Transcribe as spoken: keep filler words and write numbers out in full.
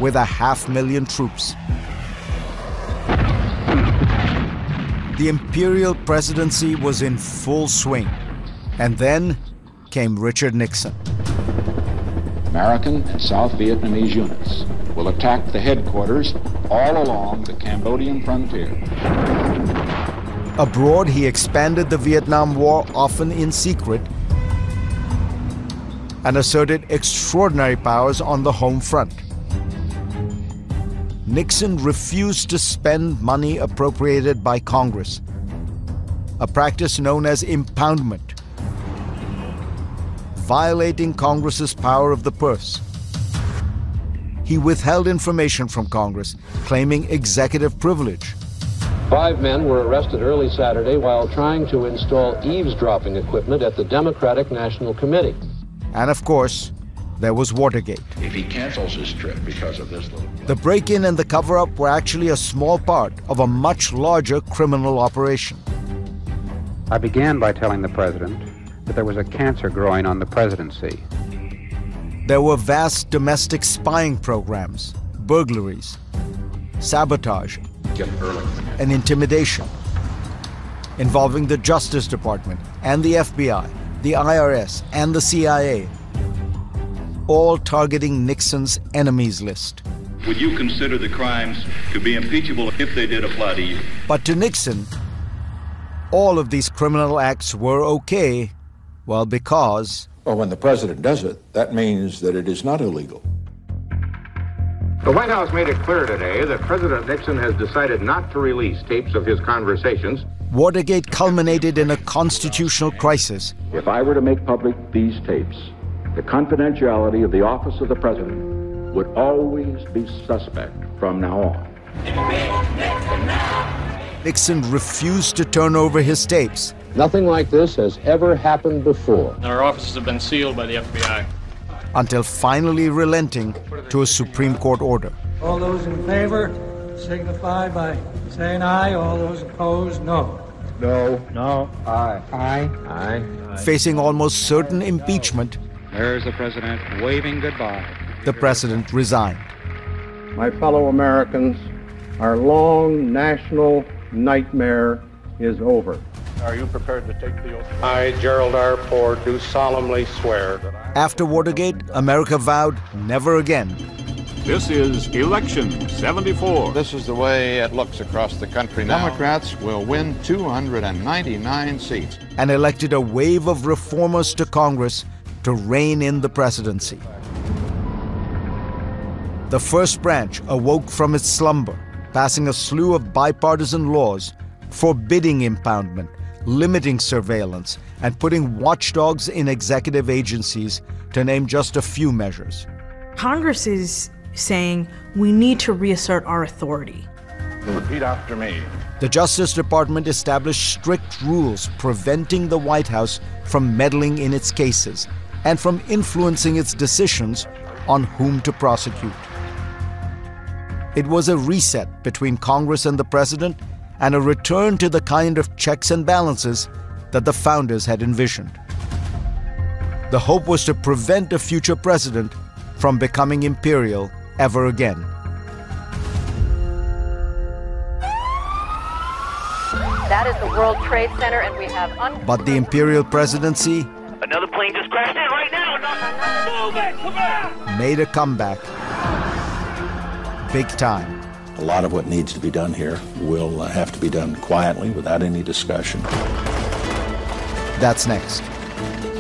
with a half million troops. The imperial presidency was in full swing. And then came Richard Nixon. American and South Vietnamese units will attack the headquarters all along the Cambodian frontier. Abroad, he expanded the Vietnam War, often in secret, and asserted extraordinary powers on the home front. Nixon refused to spend money appropriated by Congress, a practice known as impoundment, violating Congress's power of the purse. He withheld information from Congress, claiming executive privilege. Five men were arrested early Saturday while trying to install eavesdropping equipment at the Democratic National Committee. And of course, there was Watergate. If he cancels his trip because of this little... The break-in and the cover-up were actually a small part of a much larger criminal operation. I began by telling the president that there was a cancer growing on the presidency. There were vast domestic spying programs, burglaries, sabotage, and intimidation involving the Justice Department and the F B I, the I R S, and the C I A, all targeting Nixon's enemies list. Would you consider the crimes to be impeachable if they did apply to you? But to Nixon, all of these criminal acts were okay, well, because... Well, when the president does it, that means that it is not illegal. The White House made it clear today that President Nixon has decided not to release tapes of his conversations. Watergate culminated in a constitutional crisis. If I were to make public these tapes, the confidentiality of the office of the president would always be suspect from now on. Nixon refused to turn over his tapes. Nothing like this has ever happened before. Our offices have been sealed by the F B I. Until finally relenting to a Supreme Court order. All those in favor signify by saying aye. All those opposed, no. No. No. Aye. Aye. Aye. Facing almost certain impeachment, There's the president waving goodbye. the president resigned. My fellow Americans, our long national nightmare is over. Are you prepared to take the oath? I, Gerald R. Ford, do solemnly swear that I... After Watergate, America vowed never again. This is Election seventy-four. This is the way it looks across the country now. Democrats will win two hundred ninety-nine seats. And elected a wave of reformers to Congress to rein in the presidency. The first branch awoke from its slumber, passing a slew of bipartisan laws forbidding impoundment, limiting surveillance, and putting watchdogs in executive agencies, to name just a few measures. Congress is saying we need to reassert our authority. Repeat after me. The Justice Department established strict rules preventing the White House from meddling in its cases and from influencing its decisions on whom to prosecute. It was a reset between Congress and the president, and a return to the kind of checks and balances that the founders had envisioned. The hope was to prevent a future president from becoming imperial ever again. That is the World Trade Center, and we have... Un- but the imperial presidency... Another plane just crashed in right now! No, move it! Come on! ...made a comeback. Big time. A lot of what needs to be done here will uh, have to be done quietly, without any discussion. That's next.